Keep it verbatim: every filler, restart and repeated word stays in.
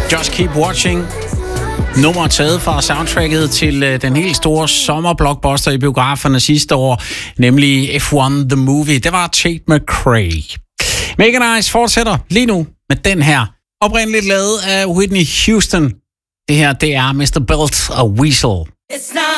Just Keep Watching. Nummer taget fra soundtracket til øh, den helt store sommerblockbuster i biograferne sidste år, nemlig F one The Movie. Det var Tate McRae. Mega Nice fortsætter lige nu med den her. Oprindeligt lavet af Whitney Houston. Det her, det er mister Belt og Weasel.